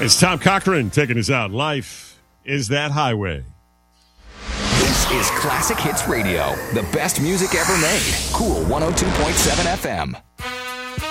It's Tom Cochran taking us out. Life is that highway. This is Classic Hits Radio, the best music ever made. Cool 102.7 FM.